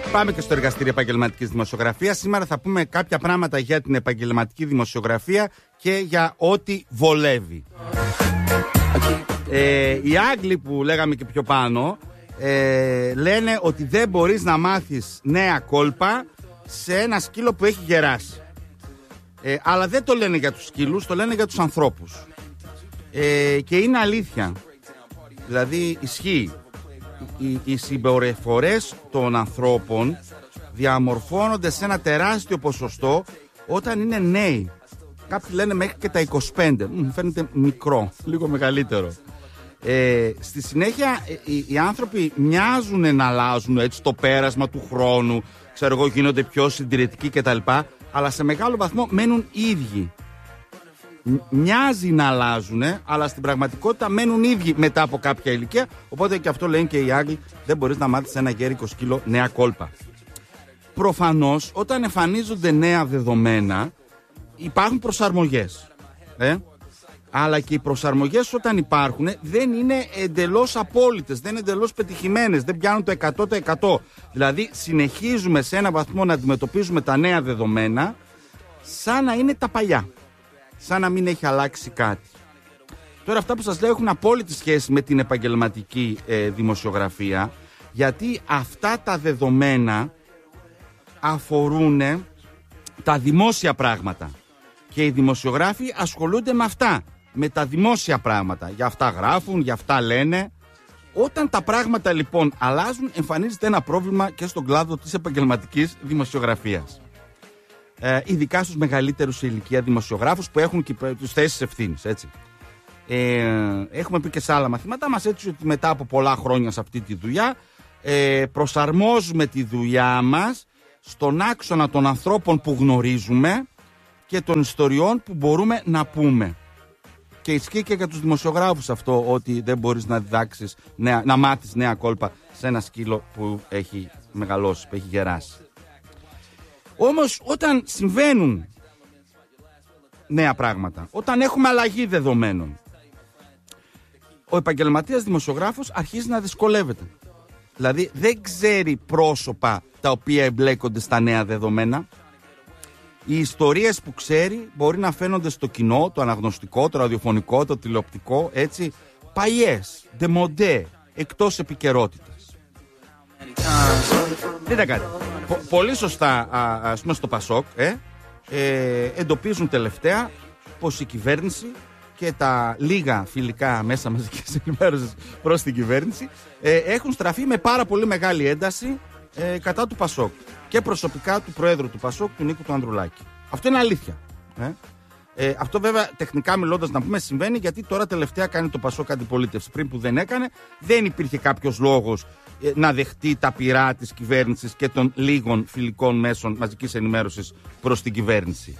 Πάμε και στο εργαστήριο επαγγελματικής δημοσιογραφίας. Σήμερα θα πούμε κάποια πράγματα για την επαγγελματική δημοσιογραφία και για ό,τι βολεύει. Οι Άγγλοι που λέγαμε και πιο πάνω λένε ότι δεν μπορείς να μάθεις νέα κόλπα σε ένα σκύλο που έχει γεράσει. Αλλά δεν το λένε για τους σκύλους, το λένε για τους ανθρώπους. Και είναι αλήθεια. Δηλαδή ισχύει. Οι συμπεριφορές των ανθρώπων διαμορφώνονται σε ένα τεράστιο ποσοστό όταν είναι νέοι. Κάποιοι λένε μέχρι και τα 25. Μου φαίνεται μικρό, λίγο μεγαλύτερο. Στη συνέχεια οι άνθρωποι μοιάζουν να αλλάζουν έτσι το πέρασμα του χρόνου, ξέρω εγώ, γίνονται πιο συντηρητικοί κτλ. Αλλά σε μεγάλο βαθμό μένουν ίδιοι. Μοιάζει να αλλάζουν, αλλά στην πραγματικότητα μένουν ίδιοι μετά από κάποια ηλικία. Οπότε και αυτό λένε και οι Άγγλοι, δεν μπορείς να μάθεις ένα γέρικο σκύλο νέα κόλπα. Προφανώς όταν εμφανίζονται νέα δεδομένα υπάρχουν προσαρμογές. Αλλά και οι προσαρμογές όταν υπάρχουν δεν είναι εντελώς απόλυτες, δεν είναι εντελώς πετυχημένες, δεν πιάνουν το 100%. Δηλαδή συνεχίζουμε σε ένα βαθμό να αντιμετωπίζουμε τα νέα δεδομένα σαν να είναι τα παλιά, σαν να μην έχει αλλάξει κάτι. Τώρα αυτά που σας λέω έχουν απόλυτη σχέση με την επαγγελματική δημοσιογραφία, γιατί αυτά τα δεδομένα αφορούν τα δημόσια πράγματα και οι δημοσιογράφοι ασχολούνται με αυτά, με τα δημόσια πράγματα. Για αυτά γράφουν, για αυτά λένε. Όταν τα πράγματα λοιπόν αλλάζουν, εμφανίζεται ένα πρόβλημα και στον κλάδο της επαγγελματικής δημοσιογραφίας. Ειδικά στους μεγαλύτερους σε ηλικία δημοσιογράφους που έχουν και τις θέσεις ευθύνης, έτσι. Έχουμε πει και σε άλλα μαθήματά μας έτσι ότι μετά από πολλά χρόνια σε αυτή τη δουλειά προσαρμόζουμε τη δουλειά μας στον άξονα των ανθρώπων που γνωρίζουμε και των ιστοριών που μπορούμε να πούμε. Και ισχύει και για τους δημοσιογράφους αυτό, ότι δεν μπορείς να διδάξεις, να μάθεις νέα κόλπα σε ένα σκύλο που έχει μεγαλώσει, που έχει γεράσει. Όμως όταν συμβαίνουν νέα πράγματα, όταν έχουμε αλλαγή δεδομένων, ο επαγγελματίας δημοσιογράφος αρχίζει να δυσκολεύεται. Δηλαδή δεν ξέρει πρόσωπα τα οποία εμπλέκονται στα νέα δεδομένα. Οι ιστορίες που ξέρει μπορεί να φαίνονται στο κοινό, το αναγνωστικό, το ραδιοφωνικό, το τηλεοπτικό, έτσι, παλιές, ντεμοντέ, εκτός επικαιρότητας. Δείτε κάτι. Πολύ σωστά, ας πούμε στο Πασόκ, εντοπίζουν τελευταία πως η κυβέρνηση και τα λίγα φιλικά μέσα μαζικής ενημέρωσης προς την κυβέρνηση έχουν στραφεί με πάρα πολύ μεγάλη ένταση κατά του Πασόκ και προσωπικά του Προέδρου του Πασόκ, του Νίκου του Ανδρουλάκη. Αυτό είναι αλήθεια. Αυτό βέβαια τεχνικά μιλώντας να πούμε συμβαίνει γιατί τώρα τελευταία κάνει το Πασόκ αντιπολίτευση. Πριν που δεν έκανε, δεν υπήρχε κάποιος λόγος να δεχτεί τα πειρά της κυβέρνησης και των λίγων φιλικών μέσων μαζικής ενημέρωσης προς την κυβέρνηση.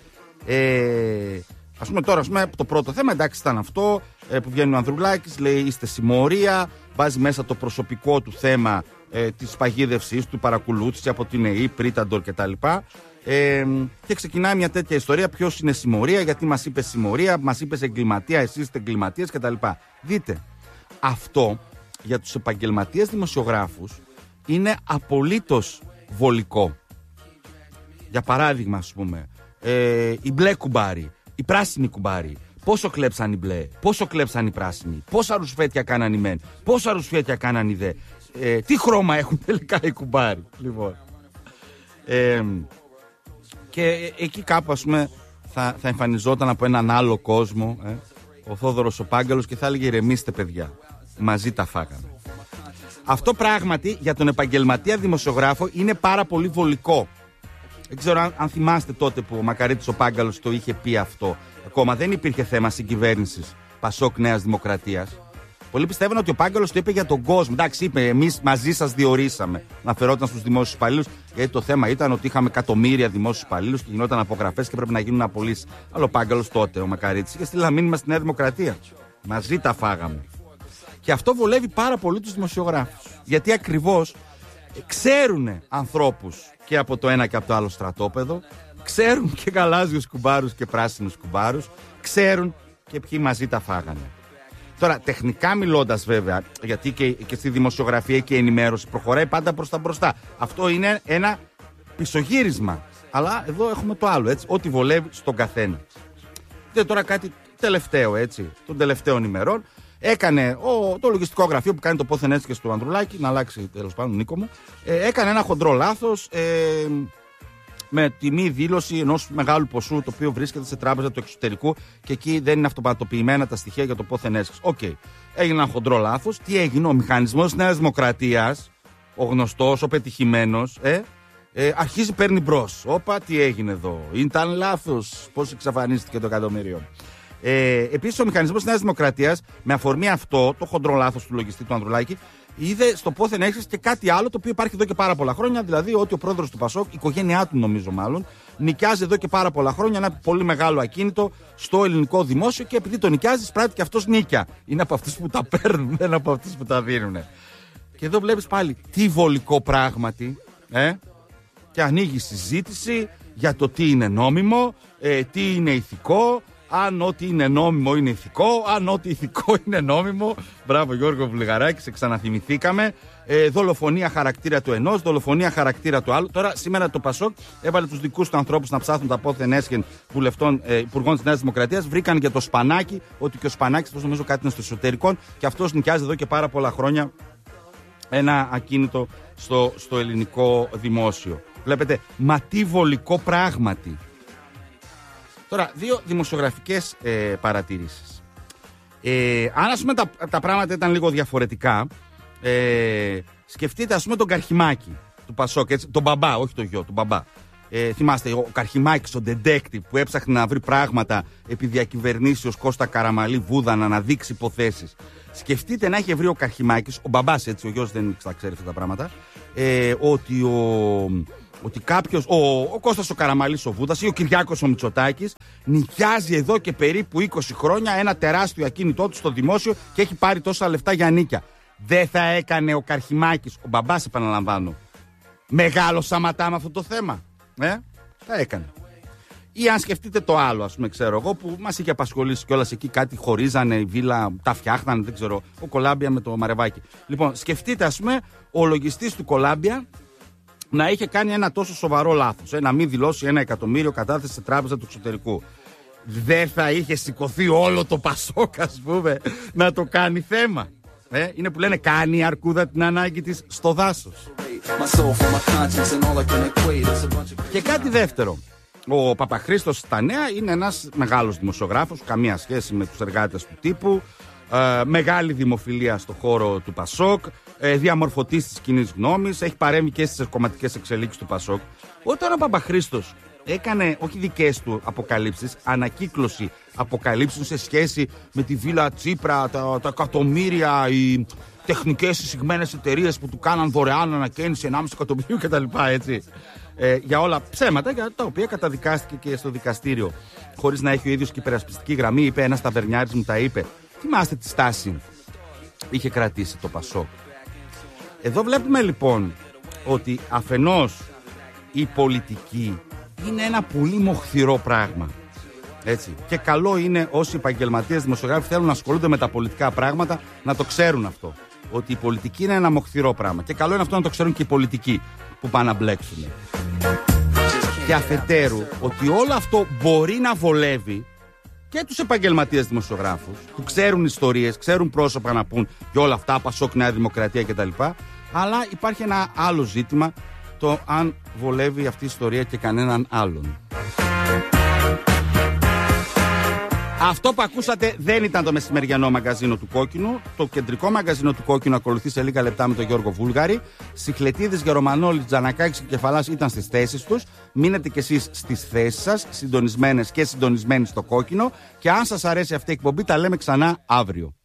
Ας πούμε τώρα, το πρώτο θέμα, εντάξει, ήταν αυτό που βγαίνει ο Ανδρουλάκης, λέει είστε συμμορία, βάζει μέσα το προσωπικό του θέμα της παγίδευσης του, παρακολούθηση από την ΕΕ, Πρίταντορ κτλ. Και ξεκινάει μια τέτοια ιστορία, ποιος είναι συμμορία, γιατί μας είπε συμμορία, μας είπε εγκληματία, εσείς είστε εγκληματίες κτλ. Δείτε, αυτό για τους επαγγελματίες δημοσιογράφους είναι απολύτως βολικό. Για παράδειγμα, ας πούμε, οι μπλε κουμπάροι, οι πράσινοι κουμπάροι. Πόσο κλέψαν οι μπλε, πόσο κλέψαν οι πράσινοι, πόσα ρουσφέτια κάναν οι μεν, πόσα ρουσφέτια κάναν οι δε. Τι χρώμα έχουν τελικά οι κουμπάροι, λοιπόν. Και εκεί κάπου, ας πούμε, θα εμφανιζόταν από έναν άλλο κόσμο ο Θόδωρος ο Πάγκαλος και θα έλεγε ηρεμήστε παιδιά, μαζί τα φάγαμε. Αυτό πράγματι για τον επαγγελματία δημοσιογράφο είναι πάρα πολύ βολικό. Δεν ξέρω αν θυμάστε τότε που ο Μακαρίτης ο Πάγκαλος το είχε πει αυτό. Ακόμα δεν υπήρχε θέμα συγκυβέρνησης Πασόκ Νέας Δημοκρατίας. Πολλοί πιστεύουν ότι ο Πάγκαλος το είπε για τον κόσμο. Εντάξει, είπε, εμείς μαζί σας διορίσαμε. Αναφερόταν στους δημόσιους υπαλλήλους, γιατί το θέμα ήταν ότι είχαμε εκατομμύρια δημόσιους υπαλλήλους και γινόταν απογραφές και πρέπει να γίνουν απολύσεις. Αλλά ο Πάγκαλος τότε, ο Μακαρίτης, είχε στείλει ένα μήνυμα στη Νέα Δημοκρατία. Μαζί τα φάγαμε. Και αυτό βολεύει πάρα πολύ τους δημοσιογράφους. Γιατί ακριβώς ξέρουν ανθρώπους και από το ένα και από το άλλο στρατόπεδο, ξέρουν και γαλάζιους κουμπάρους και πράσινους κουμπάρους, ξέρουν και ποιοι μαζί τα φάγανε. Τώρα, τεχνικά μιλώντας βέβαια, γιατί και στη δημοσιογραφία και η ενημέρωση προχωράει πάντα προς τα μπροστά. Αυτό είναι ένα πισωγύρισμα. Αλλά εδώ έχουμε το άλλο, έτσι, ό,τι βολεύει στον καθένα. Και τώρα κάτι τελευταίο, έτσι, των τελευταίων ημερών. Έκανε το λογιστικό γραφείο που κάνει το πόθεν έτσι και στο Ανδρουλάκη, να αλλάξει τέλος πάντων Νίκο μου, έκανε ένα χοντρό λάθος με τιμή δήλωση ενός μεγάλου ποσού το οποίο βρίσκεται σε τράπεζα του εξωτερικού και εκεί δεν είναι αυτοματοποιημένα τα στοιχεία για το πόθεν έσχες. Οκ. Έγινε ένα χοντρό λάθος. Τι έγινε? Ο μηχανισμός της Νέας Δημοκρατίας, ο γνωστός, ο πετυχημένος, αρχίζει, παίρνει μπρος. Όπα, τι έγινε εδώ? Ήταν λάθος. Πώς εξαφανίστηκε το εκατομμύριο? Επίσης, ο μηχανισμός της Νέας Δημοκρατίας, με αφορμή αυτό, το χοντρό λάθος του λογιστή του Ανδρουλάκη, είδε στο πόθεν έσχες και κάτι άλλο το οποίο υπάρχει εδώ και πάρα πολλά χρόνια. Δηλαδή, ότι ο πρόεδρος του Πασόκ, η οικογένειά του νομίζω μάλλον, νοικιάζει εδώ και πάρα πολλά χρόνια ένα πολύ μεγάλο ακίνητο στο ελληνικό δημόσιο και επειδή το νοικιάζει, πράττει και αυτός νίκια. Είναι από αυτούς που τα παίρνουν, δεν από αυτούς που τα δίνουν. Και εδώ βλέπεις πάλι τι βολικό πράγματι, και ανοίγει συζήτηση για το τι είναι νόμιμο, τι είναι ηθικό, αν ό,τι είναι νόμιμο είναι ηθικό, αν ό,τι ηθικό είναι νόμιμο. Μπράβο Γιώργο Βουλγαράκη, σε ξαναθυμηθήκαμε. Δολοφονία χαρακτήρα του ενός, δολοφονία χαρακτήρα του άλλου. Τώρα σήμερα το Πασόκ έβαλε τους δικούς του ανθρώπους να ψάχνουν τα πόθεν έσχεν βουλευτών υπουργών της Νέας Δημοκρατίας. Βρήκαν και το Σπανάκι, ότι και ο Σπανάκης, νομίζω κάτι είναι στο εσωτερικό, και αυτός νοικιάζει εδώ και πάρα πολλά χρόνια ένα ακίνητο στο ελληνικό δημόσιο. Βλέπετε, μα τι βολικό πράγματι. Τώρα, δύο δημοσιογραφικές παρατηρήσεις. Αν ας πούμε τα πράγματα ήταν λίγο διαφορετικά, σκεφτείτε ας πούμε τον Καρχιμάκη του Πασόκ, έτσι, τον μπαμπά, όχι τον γιο, τον μπαμπά. Θυμάστε, ο Καρχιμάκης, ο detective που έψαχνε να βρει πράγματα επί διακυβερνήσεως Κώστα Καραμαλή Βούδα, να αναδείξει υποθέσεις. Σκεφτείτε να είχε βρει ο Καρχιμάκης, ο μπαμπάς έτσι, ο γιος δεν θα ξέρει αυτά τα πράγματα, ότι κάποιος, ο Κώστας ο Καραμαλής ο Βούδας ή ο Κυριάκος ο Μητσοτάκης νοικιάζει εδώ και περίπου 20 χρόνια ένα τεράστιο ακίνητό του στο δημόσιο και έχει πάρει τόσα λεφτά για νίκια. Δεν θα έκανε ο Καρχιμάκης, ο μπαμπάς επαναλαμβάνω, μεγάλο σαματά με αυτό το θέμα? Θα έκανε. Ή αν σκεφτείτε το άλλο, ας πούμε, ξέρω εγώ, που μας είχε απασχολήσει κιόλας εκεί, κάτι χωρίζανε, η βίλα, τα φτιάχνανε, δεν ξέρω, ο Κολάμπια με το Μαρεβάκι. Λοιπόν, σκεφτείτε, ας πούμε, ο λογιστής του Κολάμπια να είχε κάνει ένα τόσο σοβαρό λάθος, να μην δηλώσει 1 εκατομμύριο κατάθεση σε τράπεζα του εξωτερικού. Δεν θα είχε σηκωθεί όλο το Πασόκ, ας πούμε, να το κάνει θέμα? Είναι που λένε, κάνει η αρκούδα την ανάγκη της στο δάσος. Και κάτι δεύτερο. Ο Παπαχρήστος στα νέα είναι ένας μεγάλος δημοσιογράφος, καμία σχέση με τους εργάτες του τύπου, μεγάλη δημοφιλία στο χώρο του Πασόκ, διαμορφωτής της κοινής γνώμης, έχει παρέμβει και στις κομματικές εξελίξεις του Πασόκ. Όταν ο Παπαχρήστος έκανε όχι δικές του αποκαλύψεις, ανακύκλωση αποκαλύψεων σε σχέση με τη βίλα Τσίπρα, τα εκατομμύρια, οι τεχνικές εισηγμένες εταιρείες που του κάναν δωρεάν ανακαίνιση 1,5 εκατομμυρίου κτλ. Έτσι. Για όλα ψέματα, για τα οποία καταδικάστηκε και στο δικαστήριο, χωρίς να έχει ο ίδιος και υπερασπιστική γραμμή. Είπε ένας ταβερνιάρης, μου τα είπε. Θυμάστε τη στάση είχε κρατήσει το Πασόκ. Εδώ βλέπουμε λοιπόν ότι αφενός η πολιτική είναι ένα πολύ μοχθηρό πράγμα. Έτσι. Και καλό είναι όσοι επαγγελματίες δημοσιογράφοι θέλουν να ασχολούνται με τα πολιτικά πράγματα να το ξέρουν αυτό. Ότι η πολιτική είναι ένα μοχθηρό πράγμα. Και καλό είναι αυτό να το ξέρουν και οι πολιτικοί που πάνε να μπλέξουν. Και αφετέρου, ότι όλο αυτό μπορεί να βολεύει και τους επαγγελματίες δημοσιογράφους που ξέρουν ιστορίες, ξέρουν πρόσωπα να πούν και όλα αυτά, Πασόκ, Νέα Δημοκρατία κτλ. Αλλά υπάρχει ένα άλλο ζήτημα, το αν βολεύει αυτή η ιστορία και κανέναν άλλον. Αυτό που ακούσατε δεν ήταν το μεσημεριανό μαγκαζίνο του Κόκκινου. Το κεντρικό μαγκαζίνο του Κόκκινου ακολουθεί σε λίγα λεπτά με τον Γιώργο Βούλγαρη. Σιχλετίδης, Γερομανόλης, Τζανακάκης και Κεφαλάς ήταν στις θέσεις τους. Μείνετε κι εσείς στις θέσεις σας, συντονισμένες και συντονισμένοι στο Κόκκινο. Και αν σας αρέσει αυτή η εκπομπή, τα λέμε ξανά αύριο.